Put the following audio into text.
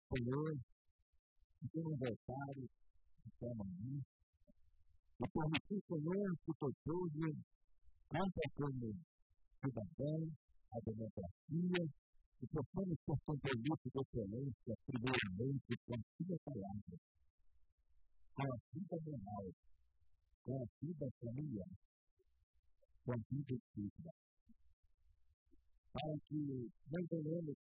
Senhor, que tem um voltado até amanhã, e permitir, Senhor, que todos canta como cidadão, a democracia, e possamos ser compromissos de excelência, primeiramente, com a sua palavra, com a vida moral, com a vida familiar, com a vida espírita. Para que não venhamos